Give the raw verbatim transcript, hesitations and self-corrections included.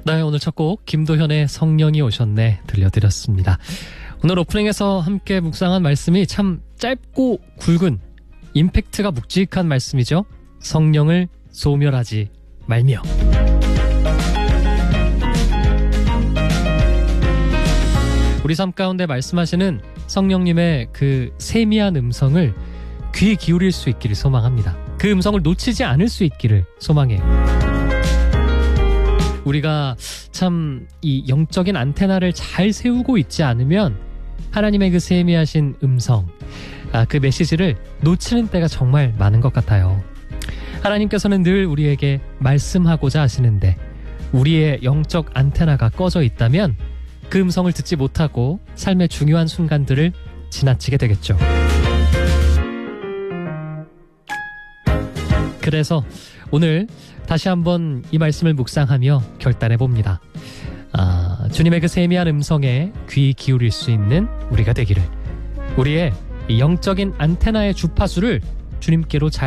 네, 오늘 첫 곡 김도현의 성령이 오셨네 들려드렸습니다. 오늘 오프닝에서 함께 묵상한 말씀이 참 짧고 굵은 임팩트가 묵직한 말씀이죠. 성령을 소멸하지 말며. 우리 삶 가운데 말씀하시는 성령님의 그 세미한 음성을 귀 기울일 수 있기를 소망합니다. 그 음성을 놓치지 않을 수 있기를 소망해요. 우리가 참 이 영적인 안테나를 잘 세우고 있지 않으면 하나님의 그 세미하신 음성, 아, 그 메시지를 놓치는 때가 정말 많은 것 같아요. 하나님께서는 늘 우리에게 말씀하고자 하시는데 우리의 영적 안테나가 꺼져 있다면 그 음성을 듣지 못하고 삶의 중요한 순간들을 지나치게 되겠죠. 그래서 오늘 다시 한번 이 말씀을 묵상하며 결단해 봅니다. 아, 주님의 그 세미한 음성에 귀 기울일 수 있는 우리가 되기를, 우리의 영적인 안테나의 주파수를 주님께로 잘